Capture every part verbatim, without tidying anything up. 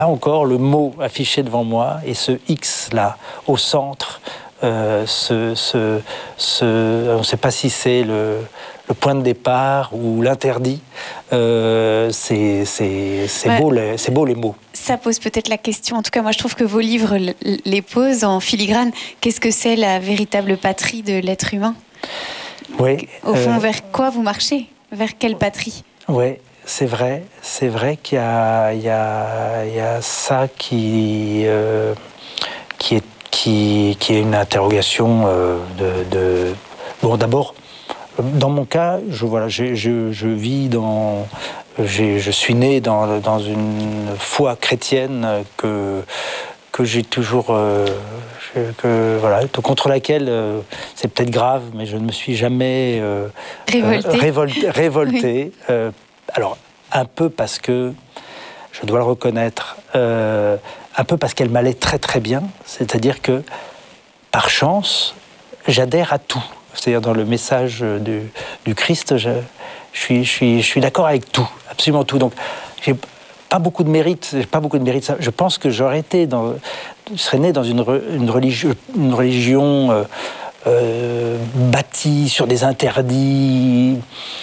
encore le mot affiché devant moi et ce X là au centre, euh, ce, ce, ce, on ne sait pas si c'est le, le point de départ ou l'interdit. Euh, c'est c'est, c'est, ouais. beau, les, c'est beau les mots. Ça pose peut-être la question, en tout cas moi je trouve que vos livres les posent en filigrane. Qu'est-ce que c'est la véritable patrie de l'être humain ? Oui. Au fond, euh, vers quoi vous marchez ? Vers quelle patrie ? Oui. C'est vrai, c'est vrai qu'il y a, il y a, il y a ça qui, euh, qui, est, qui, qui est une interrogation euh, de, de... Bon, d'abord, dans mon cas, je, voilà, je, je, je vis dans... J'ai, je suis né dans, dans une foi chrétienne que, que j'ai toujours... Euh, que, voilà, contre laquelle euh, c'est peut-être grave, mais je ne me suis jamais euh, révolté. Euh, révolté, révolté oui. euh, Alors, un peu parce que, je dois le reconnaître, euh, un peu parce qu'elle m'allait très très bien, c'est-à-dire que, par chance, j'adhère à tout. C'est-à-dire dans le message du, du Christ, je, je, suis, je, suis, je suis d'accord avec tout, absolument tout. Donc, j'ai pas beaucoup de mérite, j'ai pas beaucoup de mérite. Je pense que j'aurais été dans, je serais né dans une, une religion, une religion euh, euh, bâtie sur des interdits.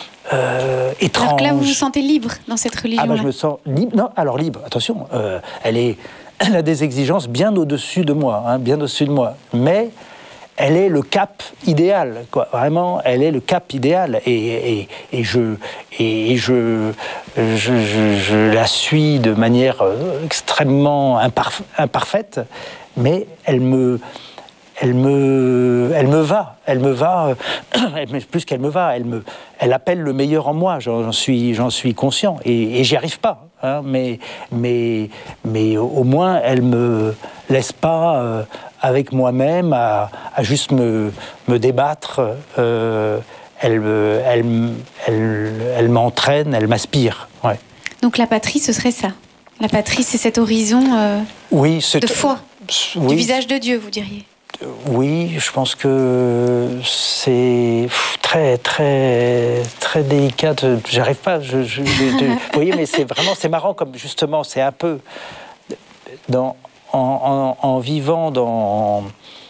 Euh, étrange. Alors que là, vous vous sentez libre dans cette religion. Ah ben, je me sens libre. Non, alors libre. Attention, euh, elle est, elle a des exigences bien au-dessus de moi, hein, bien au-dessus de moi. Mais elle est le cap idéal, quoi. Vraiment, elle est le cap idéal. Et, et, et je, et je, je, je, je la suis de manière extrêmement imparf- imparfaite, mais elle me Elle me, elle me va, elle me va, euh, plus qu'elle me va, elle, me, elle appelle le meilleur en moi, j'en, j'en, suis, j'en suis conscient, et, et j'y arrive pas, hein, mais, mais, mais au moins elle me laisse pas, euh, avec moi-même, à, à juste me, me débattre, euh, elle, elle, elle, elle m'entraîne, elle m'aspire. Ouais. Donc la patrie, ce serait ça. La patrie, c'est cet horizon euh, oui, c'est, de foi, oui. Du visage de Dieu, vous diriez. Oui, je pense que c'est très, très, très délicat. J'arrive pas. Je, je, je, vous voyez, mais c'est vraiment, c'est marrant comme justement, c'est un peu dans, en, en, en vivant dans,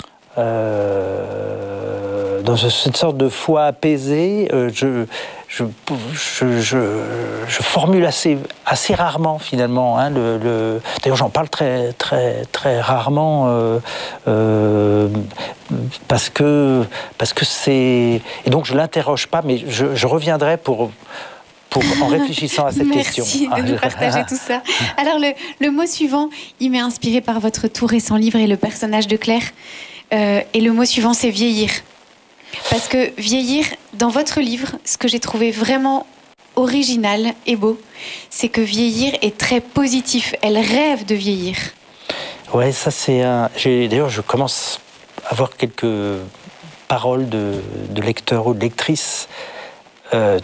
euh, dans cette sorte de foi apaisée. Euh, je Je, je, je, je formule assez, assez rarement finalement. Hein, le, le... D'ailleurs, j'en parle très, très, très rarement euh, euh, parce que parce que c'est et donc je l'interroge pas, mais je, je reviendrai pour. Pour, en réfléchissant à cette Merci question. Merci de nous partager tout ça. Alors, le, le mot suivant, il m'est inspiré par votre tout récent livre et le personnage de Claire. Euh, et le mot suivant, c'est vieillir. Parce que vieillir, dans votre livre, ce que j'ai trouvé vraiment original et beau, c'est que vieillir est très positif. Elle rêve de vieillir. Ouais, ça c'est un... J'ai... D'ailleurs, je commence à avoir quelques paroles de, de lecteurs ou de lectrices euh,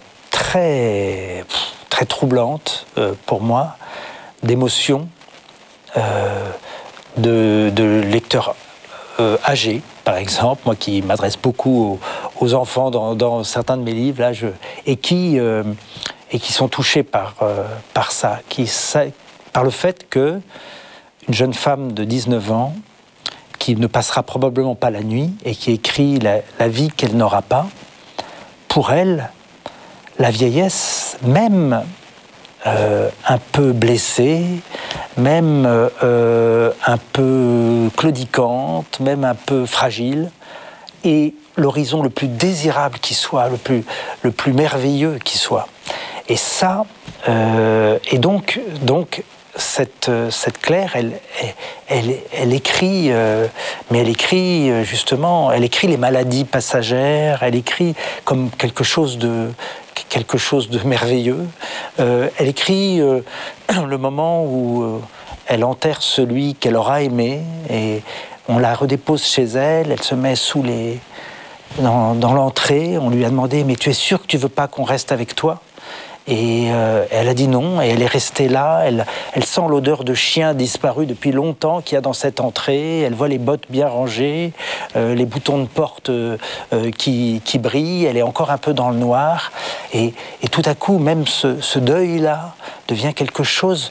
très, très troublantes euh, pour moi, d'émotions, euh, de, de lecteurs euh, âgés, par exemple, moi qui m'adresse beaucoup aux, aux enfants dans, dans certains de mes livres, là, je, et, qui, euh, et qui sont touchés par, euh, par ça, qui, ça, par le fait que une jeune femme de dix-neuf ans, qui ne passera probablement pas la nuit et qui écrit la, la vie qu'elle n'aura pas, pour elle, la vieillesse, même euh, un peu blessée, même euh, un peu claudicante, même un peu fragile, et l'horizon le plus désirable qui soit, le plus, le plus merveilleux qui soit. Et ça, euh, et donc, donc cette, cette Claire, elle, elle, elle, elle écrit, euh, mais elle écrit justement, elle écrit les maladies passagères, elle écrit comme quelque chose de quelque chose de merveilleux. Euh, elle écrit euh, le moment où euh, elle enterre celui qu'elle aura aimé et on la redépose chez elle, elle se met sous les... dans, dans l'entrée, on lui a demandé « mais tu es sûr que tu veux pas qu'on reste avec toi ?» Et euh, elle a dit non, et elle est restée là, elle, elle sent l'odeur de chien disparu depuis longtemps qu'il y a dans cette entrée, elle voit les bottes bien rangées, euh, les boutons de porte euh, euh, qui, qui brillent, elle est encore un peu dans le noir, et, et tout à coup, même ce, ce deuil-là devient quelque chose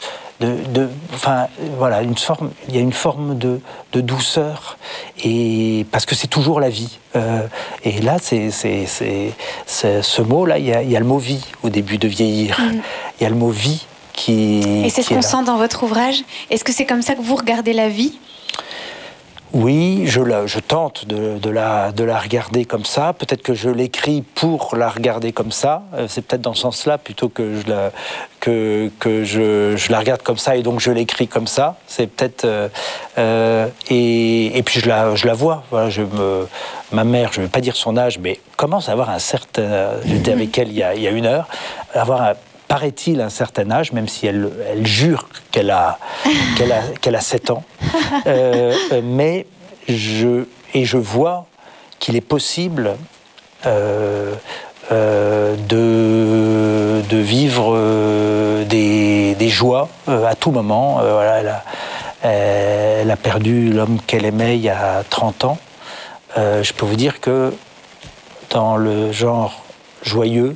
de, de, enfin, voilà, une forme, il y a une forme de, de douceur, et parce que c'est toujours la vie. Euh, et là, c'est, c'est, c'est, c'est ce mot-là, il y, a, il y a le mot vie au début de vieillir. Mm. Il y a le mot vie qui. Et c'est ce qu'on sent dans votre ouvrage. Est-ce que c'est comme ça que vous regardez la vie ? Oui, je, la, je tente de, de, la, de la regarder comme ça. Peut-être que je l'écris pour la regarder comme ça. C'est peut-être dans ce sens-là, plutôt que je la, que, que je, je la regarde comme ça et donc je l'écris comme ça. C'est peut-être... Euh, euh, et, et puis je la, je la vois. Voilà, je me, ma mère, je ne vais pas dire son âge, mais commence à avoir un certain... J'étais avec elle il y a, il y a une heure. Avoir un... paraît-il, un certain âge, même si elle, elle jure qu'elle a, qu'elle a, qu'elle a sept ans. Euh, mais je, et je vois qu'il est possible euh, euh, de, de vivre euh, des, des joies euh, à tout moment. Euh, voilà, elle, a, elle a perdu l'homme qu'elle aimait il y a trente ans. Euh, je peux vous dire que dans le genre joyeux,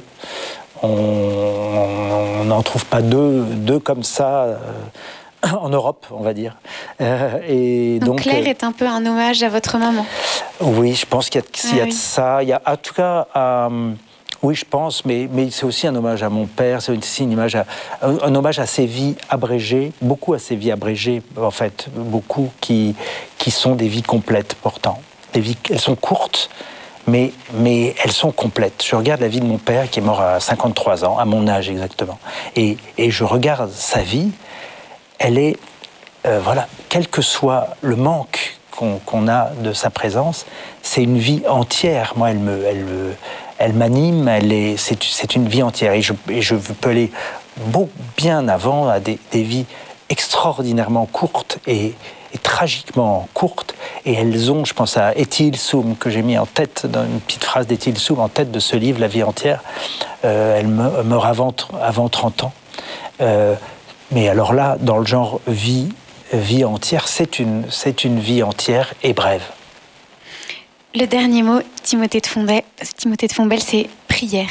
on n'en trouve pas deux, deux comme ça euh, en Europe, on va dire. Euh, et donc, donc Claire euh, est un peu un hommage à votre maman. Oui, je pense qu'il y a, qu'il y a ah, de oui. ça. Il y a, en tout cas, euh, oui, je pense, mais, mais c'est aussi un hommage à mon père, c'est aussi une image à, un, un hommage à ses vies abrégées, beaucoup à ses vies abrégées, en fait, beaucoup qui, qui sont des vies complètes pourtant. Des vies, elles sont courtes, Mais, mais elles sont complètes. Je regarde la vie de mon père qui est mort à cinquante-trois ans, à mon âge exactement. Et, et je regarde sa vie, elle est, euh, voilà, quel que soit le manque qu'on, qu'on a de sa présence, c'est une vie entière. Moi, elle, me, elle, me, elle m'anime, elle est, c'est, c'est une vie entière. Et je, et je peux aller beaucoup bien avant à des, des vies extraordinairement courtes et, et tragiquement courtes, et elles ont, je pense à Ethel Soum, que j'ai mis en tête, dans une petite phrase d'Ethel Soum, en tête de ce livre, La vie entière. Euh, elle meurt avant, avant trente ans. Euh, mais alors là, dans le genre vie, vie entière, c'est une, c'est une vie entière et brève. Le dernier mot, Timothée de Fombelle, Timothée de Fombelle, c'est prière.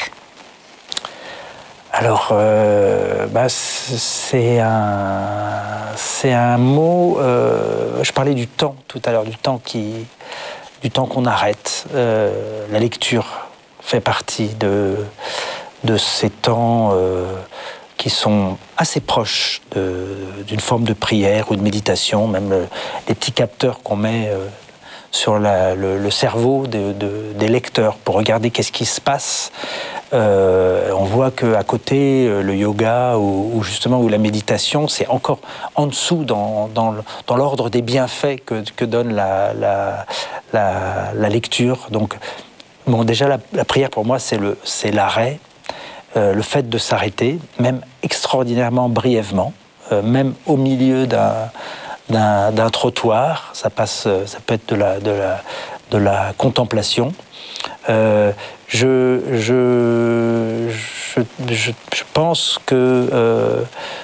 Alors, euh, bah, c'est un, c'est un mot. Euh, je parlais du temps tout à l'heure, du temps qui, du temps qu'on arrête. Euh, la lecture fait partie de de ces temps euh, qui sont assez proches de, d'une forme de prière ou de méditation, même le, les petits capteurs qu'on met euh, sur la, le, le cerveau de, de, des lecteurs pour regarder qu'est-ce qui se passe. Euh, on voit qu'à côté, le yoga ou, ou justement ou la méditation, c'est encore en dessous dans, dans, dans l'ordre des bienfaits que, que donne la, la, la, la lecture. Donc, bon, déjà, la, la prière pour moi, c'est, le, c'est l'arrêt, euh, le fait de s'arrêter, même extraordinairement brièvement, euh, même au milieu d'un, d'un, d'un trottoir. Ça passe, ça peut être de la, de la, de la contemplation. Euh, je, je, je, je, je pense que, euh,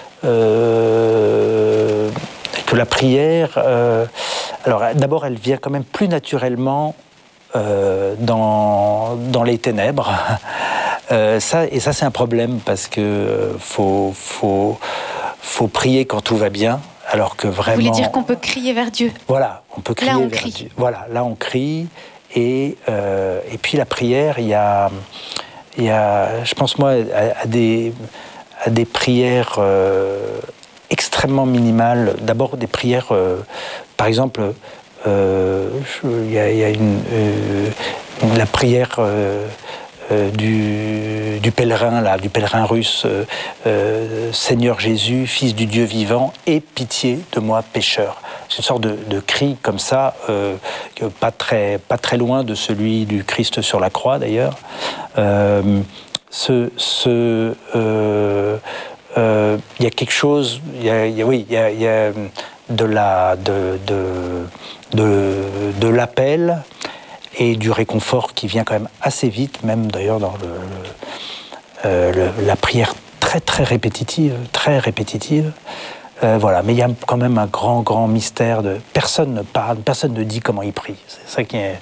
euh, que la prière, euh, alors d'abord elle vient quand même plus naturellement euh, dans, dans les ténèbres. Euh, ça, et ça c'est un problème parce que euh, faut, faut, faut prier quand tout va bien. Alors que vraiment, vous voulez dire qu'on peut crier vers Dieu? Voilà, on peut crier là, on vers crie. Dieu. Voilà, là on crie. Et, euh, et puis la prière, il y a, il y a je pense moi, à, à, des, à des prières euh, extrêmement minimales. D'abord des prières, euh, par exemple, euh, je, il y a, il y a une, euh, la prière euh, euh, du, du pèlerin, là, du pèlerin russe, euh, euh, Seigneur Jésus, Fils du Dieu vivant, aie pitié de moi, pécheur. C'est une sorte de, de cri comme ça, euh, pas, très, pas très loin de celui du Christ sur la croix d'ailleurs. Euh, ce, ce, euh, euh, y a quelque chose, y a, y a, oui, il y a, y a de, la, de, de, de, de l'appel et du réconfort qui vient quand même assez vite, même d'ailleurs dans le, le, euh, le, la prière très très répétitive, très répétitive. Euh, voilà, mais il y a quand même un grand, grand mystère de... Personne ne parle, personne ne dit comment il prie. C'est ça qui est...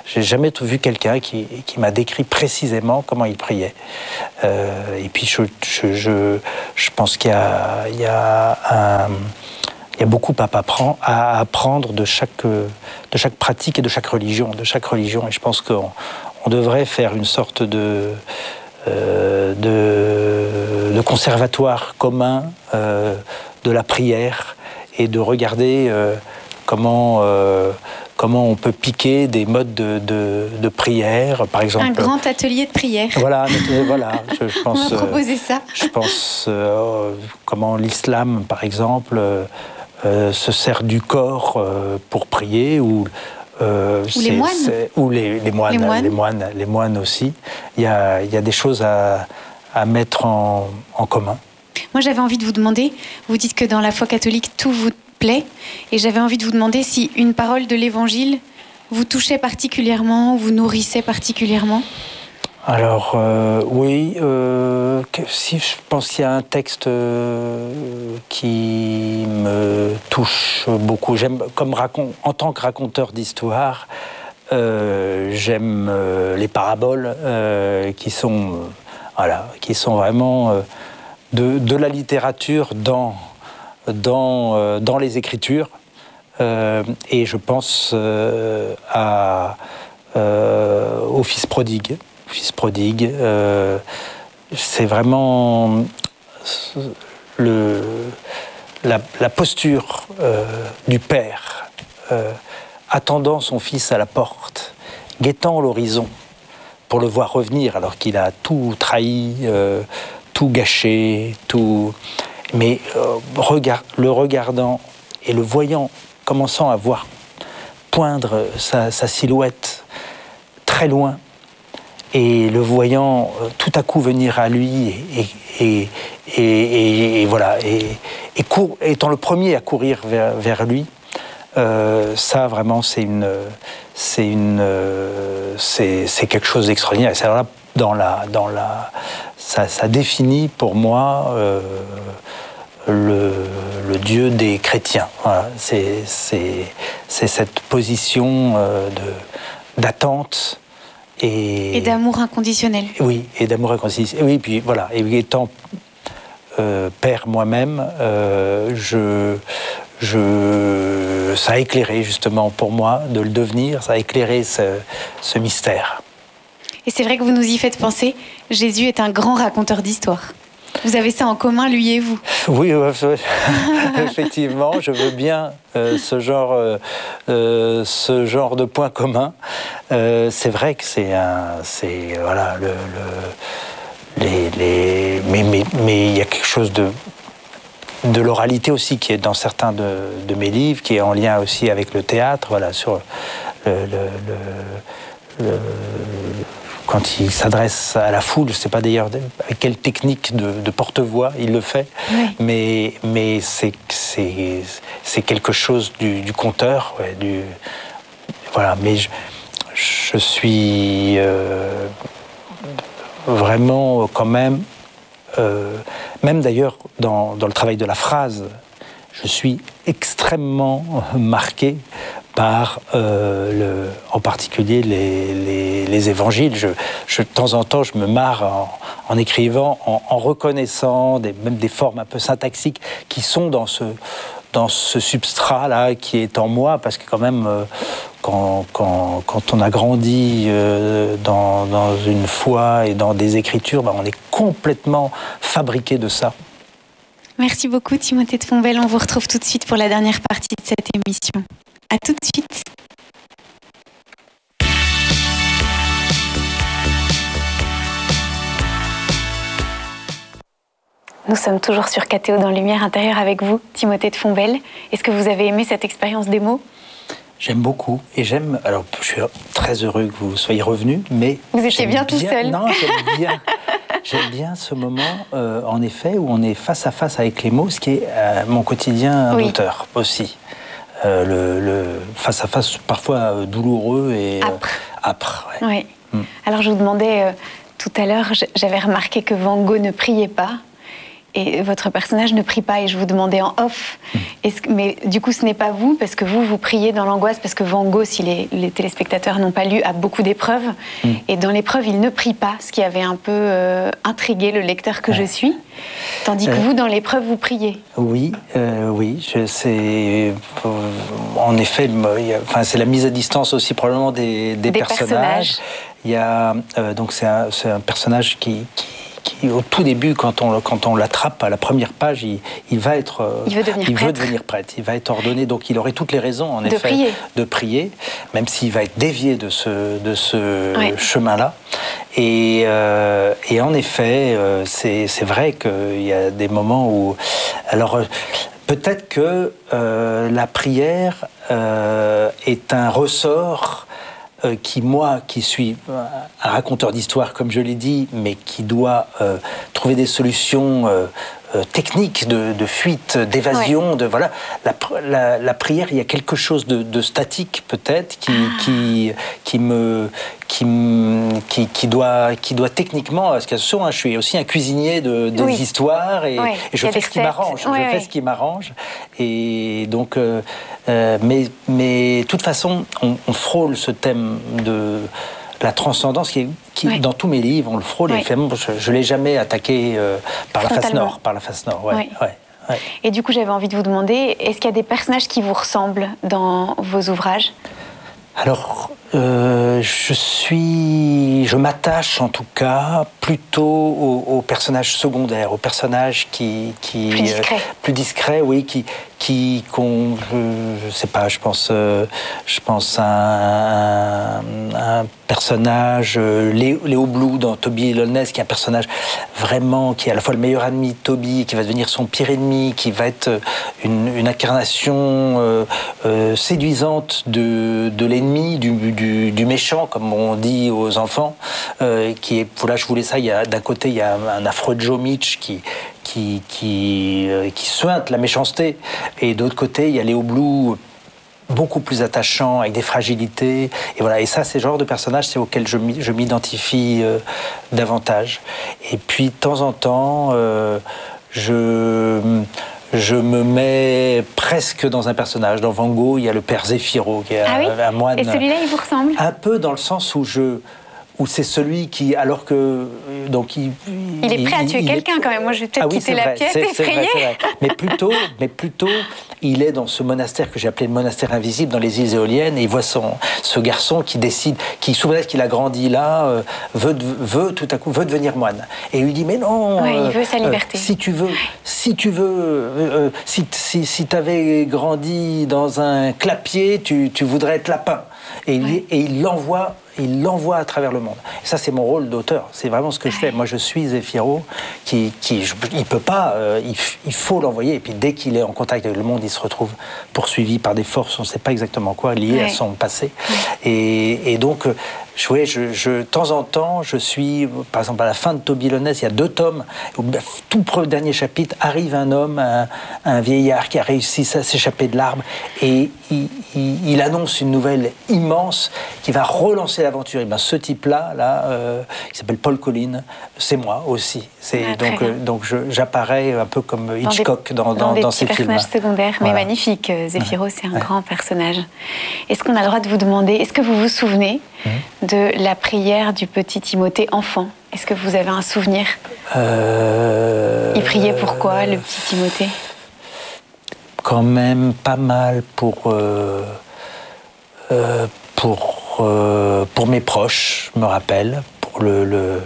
j'ai jamais vu quelqu'un qui, qui m'a décrit précisément comment il priait. Euh, et puis je, je, je, je pense qu'il y a, il y a un, il y a beaucoup à apprendre de chaque, de chaque pratique et de chaque religion, de chaque religion. Et je pense qu'on on devrait faire une sorte de Euh, de, de conservatoire commun euh, de la prière et de regarder euh, comment, euh, comment on peut piquer des modes de, de, de prière, par exemple. Un grand atelier de prière. Voilà, voilà je, je pense. On va proposer ça. Je pense euh, comment l'islam, par exemple, euh, euh, se sert du corps euh, pour prier, ou Euh, ou les moines. Ou les, les, moines, les moines. Les moines, les moines aussi. Il y a, il y a des choses à, à mettre en, en commun. Moi, j'avais envie de vous demander, vous dites que dans la foi catholique, tout vous plaît, et j'avais envie de vous demander si une parole de l'Évangile vous touchait particulièrement, vous nourrissait particulièrement. Alors, euh, oui, euh, si je pense qu'il y a un texte euh, qui me touche beaucoup, j'aime, comme racon- en tant que raconteur d'histoire, euh, j'aime euh, les paraboles euh, qui sont, euh, voilà, qui sont vraiment euh, de, de la littérature dans, dans, euh, dans les Écritures. Euh, et je pense euh, à, euh, au Fils prodigue. Fils prodigue, euh, c'est vraiment le, la, la posture euh, du père, euh, attendant son fils à la porte, guettant l'horizon pour le voir revenir alors qu'il a tout trahi, euh, tout gâché, tout... mais euh, regard, le regardant et le voyant, commençant à voir poindre sa, sa silhouette très loin, et le voyant euh, tout à coup venir à lui, et, et, et, et, et voilà, et, et cour, étant le premier à courir vers, vers lui, euh, ça vraiment c'est une, c'est une, euh, c'est, c'est quelque chose d'extraordinaire. C'est là dans la, dans la, ça, ça définit pour moi euh, le, le Dieu des chrétiens. Voilà, c'est, c'est, c'est cette position euh, de, d'attente. Et, et d'amour inconditionnel. Oui, et d'amour inconditionnel. Oui, puis voilà. Et étant euh, père moi-même, euh, je, je, ça a éclairé justement pour moi de le devenir, ça a éclairé ce, ce mystère. Et c'est vrai que vous nous y faites penser, Jésus est un grand raconteur d'histoire. Vous avez ça en commun, lui et vous. Oui, effectivement, je veux bien euh, ce, genre, euh, ce genre de point commun. Euh, c'est vrai que c'est un... C'est, voilà, le, le, les, les, mais mais, mais il y a quelque chose de, de l'oralité aussi qui est dans certains de, de mes livres, qui est en lien aussi avec le théâtre, voilà, sur le... le, le, le quand il s'adresse à la foule, je ne sais pas d'ailleurs avec quelle technique de, de porte-voix il le fait, oui. mais, mais c'est, c'est, c'est quelque chose du, du conteur. Ouais, du, voilà, mais je, je suis euh, vraiment quand même, euh, même d'ailleurs dans, dans le travail de la phrase, je suis extrêmement marqué par, euh, le, en particulier, les, les, les évangiles. Je, je, de temps en temps, je me marre en, en écrivant, en, en reconnaissant des, même des formes un peu syntaxiques qui sont dans ce, dans ce substrat-là qui est en moi, parce que quand même, euh, quand, quand, quand on a grandi euh, dans, dans une foi et dans des écritures, ben, on est complètement fabriqué de ça. Merci beaucoup, Timothée de Fontbelle. On vous retrouve tout de suite pour la dernière partie de cette émission. À tout de suite. Nous sommes toujours sur K T O dans Lumière intérieure avec vous, Timothée de Fontbelle. Est-ce que vous avez aimé cette expérience démo ? J'aime beaucoup et j'aime. Alors, je suis très heureux que vous soyez revenu, mais vous étiez bien tout seul. Non, j'aime bien. J'aime bien ce moment, euh, en effet, où on est face à face avec les mots, ce qui est euh, mon quotidien oui. d'auteur aussi. Euh, le, le face à face parfois euh, douloureux et âpre. Euh, âpre ouais. Oui. Mm. Alors je vous demandais euh, tout à l'heure, j'avais remarqué que Van Gogh ne priait pas. et votre personnage ne prie pas. Et je vous demandais en off, mmh. est-ce que, mais du coup ce n'est pas vous, parce que vous, vous priez dans l'angoisse, parce que Van Gogh, si les, les téléspectateurs n'ont pas lu, a beaucoup d'épreuves. Mmh. Et dans l'épreuve, il ne prie pas, ce qui avait un peu euh, intrigué le lecteur que ouais. je suis. Tandis que euh, vous, dans l'épreuve, vous priez. Oui, euh, oui. Je, c'est, euh, en effet, il y a, enfin, c'est la mise à distance aussi probablement des, des, des personnages. personnages. Il y a, euh, donc c'est un, c'est un personnage qui... qui Qui, au tout début, quand on, quand on l'attrape à la première page, il, il va être, il veut devenir il prêtre. veut devenir prêtre. Il va être ordonné, donc il aurait toutes les raisons, en de effet, prier. de prier, même s'il va être dévié de ce, de ce ouais. chemin-là. Et, euh, et en effet, euh, c'est, c'est vrai qu'il y a des moments où, alors. Euh, Peut-être que euh, la prière euh, est un ressort euh, qui, moi, qui suis un raconteur d'histoire, comme je l'ai dit, mais qui doit euh, trouver des solutions euh, euh, techniques de, de fuite, d'évasion, ouais. de voilà. La, la, la prière, il y a quelque chose de, de statique peut-être qui, ah. qui, qui me Qui, qui, qui, doit, qui doit techniquement, parce qu'attention, hein, je suis aussi un cuisinier de, des oui. histoires et, oui. et je fais ce qui m'arrange. Oui, je oui. fais ce qui m'arrange. Et donc, euh, euh, mais, mais de toute façon, on, on frôle ce thème de la transcendance qui est qui, oui. dans tous mes livres, on le frôle. Oui. Et je ne l'ai jamais attaqué euh, par la face nord. Par la face nord, ouais, oui. ouais, ouais. Et du coup, j'avais envie de vous demander, est-ce qu'il y a des personnages qui vous ressemblent dans vos ouvrages ? Alors, euh, je suis, je m'attache en tout cas plutôt aux, aux personnages secondaires, aux personnages qui, qui plus discrets, euh, plus discrets, oui, qui, qui, qu'on, je, je sais pas, je pense, euh, je pense à un, un personnage, euh, Léo, Léo Blue dans Toby et Loveless, qui est un personnage vraiment qui est à la fois le meilleur ami de Toby, qui va devenir son pire ennemi, qui va être une, une incarnation euh, euh, séduisante de, de l'ennemi, du, du, du méchant, comme on dit aux enfants, euh, qui est, là je voulais ça, il y a, d'un côté il y a un, un affreux Joe Mitch qui qui qui, euh, qui suinte la méchanceté, et d'autre côté il y a Léo Blue, beaucoup plus attachant, avec des fragilités, et voilà. Et ça, c'est le genre de personnage, c'est auquel je, je m'identifie euh, davantage. Et puis de temps en temps, euh, je je me mets presque dans un personnage. Dans Van Gogh, il y a le père Zéphiro, qui est ah un, oui un moine. Et celui-là, il vous ressemble ? Un peu dans le sens où je où c'est celui qui, alors que donc il, il est prêt il, à tuer quelqu'un est... quand même. Moi, je vais peut-être ah oui, quitter la vrai, pièce c'est, et c'est prier. Vrai, c'est vrai. Mais plutôt, mais plutôt, il est dans ce monastère que j'ai appelé le monastère invisible dans les îles Éoliennes, et il voit son ce garçon qui décide, qui souvenait qu'il a grandi là, euh, veut veut tout à coup veut devenir moine, et il lui dit mais non, ouais, euh, il veut sa liberté. Euh, si tu veux, si tu veux, euh, si si si t'avais grandi dans un clapier, tu tu voudrais être lapin, et il ouais. et il l'envoie. Il l'envoie à travers le monde. Et ça, c'est mon rôle d'auteur. C'est vraiment ce que je fais. Moi, je suis Zéphiro, qui, qui je, il peut pas, euh, il, il faut l'envoyer. Et puis, dès qu'il est en contact avec le monde, il se retrouve poursuivi par des forces, on ne sait pas exactement quoi, liées ouais. à son passé. Ouais. Et, et donc, je, ouais, je, je, de temps en temps, je suis, par exemple, à la fin de Toby Loveless, il y a deux tomes. Au tout dernier chapitre, arrive un homme, un, un vieillard qui a réussi à s'échapper de l'arbre, et il, il, il annonce une nouvelle immense qui va relancer l'aventure. Et ben, ce type-là, là, euh, il s'appelle Paul Collin, c'est moi aussi. C'est, ah, donc euh, donc je, j'apparais un peu comme Hitchcock dans, des, dans, dans, dans ces films. Dans des personnages secondaires, mais voilà. Magnifique. Zéphiro, ouais. c'est un ouais. grand personnage. Est-ce qu'on a le droit de vous demander, est-ce que vous vous souvenez mmh. de la prière du petit Timothée enfant ? Est-ce que vous avez un souvenir ? euh, Il priait pourquoi, euh, le petit Timothée ? Quand même pas mal pour... Euh, euh, pour Euh, pour mes proches, je me rappelle, pour le, le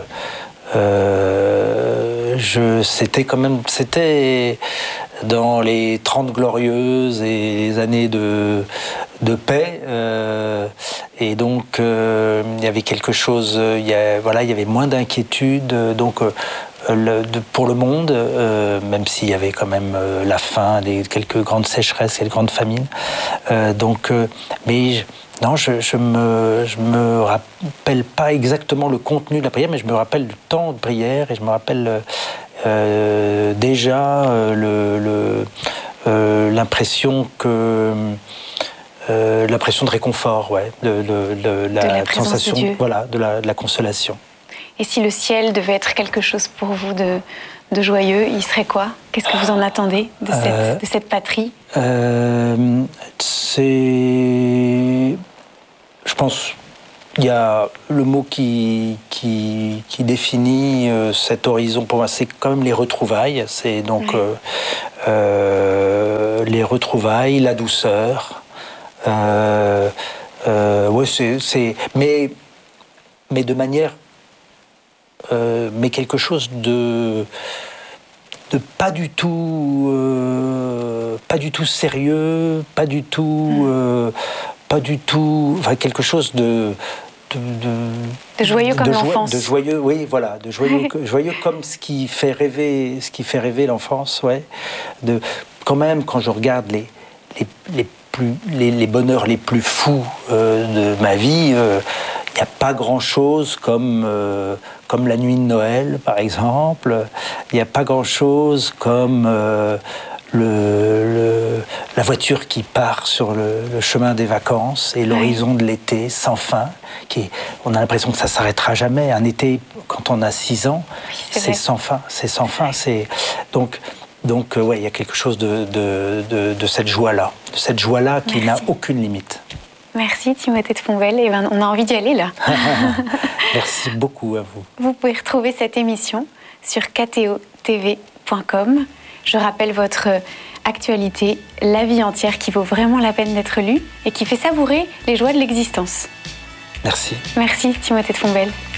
euh, je, c'était quand même, c'était dans les Trente Glorieuses et les années de de paix, euh, et donc euh, il y avait quelque chose, il y a, voilà, il y avait moins d'inquiétude, donc euh, le, de, pour le monde, euh, même s'il y avait quand même euh, la faim, les, quelques grandes sécheresses, quelques grandes famines, euh, donc, euh, mais je, Non, je, je me, je me rappelle pas exactement le contenu de la prière, mais je me rappelle du temps de prière, et je me rappelle euh, déjà euh, le, le, euh, l'impression que euh, l'impression de réconfort, ouais, de, de, de, de la, la sensation, de Dieu. Voilà, de la, de la consolation. Et si le ciel devait être quelque chose pour vous de, de joyeux, il serait quoi? Qu'est-ce que vous en attendez de cette, euh, de cette patrie? euh, C'est... Je pense... Il y a le mot qui, qui, qui définit euh, cet horizon, pour moi, c'est quand même les retrouvailles. C'est donc oui. euh, euh, les retrouvailles, la douceur. Euh, euh, ouais, c'est, c'est, mais, mais de manière... Euh, mais quelque chose de... de pas du tout... Euh, pas du tout sérieux, pas du tout... Euh, pas du tout... Enfin, quelque chose de... De, de, de joyeux comme de l'enfance. De joyeux, oui, voilà, de joyeux, joyeux comme ce qui fait rêver, ce qui fait rêver l'enfance, ouais. De, quand même, quand je regarde les, les, les, plus, les, les bonheurs les plus fous euh, de ma vie, il euh, n'y a pas grand-chose comme, euh, comme la nuit de Noël, par exemple. Il n'y a pas grand-chose comme... Euh, Le, le, la voiture qui part sur le, le chemin des vacances et l'horizon ouais. de l'été sans fin. Qui est, on a l'impression que ça ne s'arrêtera jamais. Un été, quand on a six ans, oui, c'est, c'est sans fin. C'est sans fin. C'est, donc, donc ouais, il y a quelque chose de, de, de, de cette joie-là. De cette joie-là qui Merci. N'a aucune limite. Merci Timothée de Fonbelle. Et ben, on a envie d'y aller là. Merci beaucoup à vous. Vous pouvez retrouver cette émission sur k t o t v point com. Je rappelle votre actualité, La vie entière, qui vaut vraiment la peine d'être lue et qui fait savourer les joies de l'existence. Merci. Merci Timothée de Fonbelle.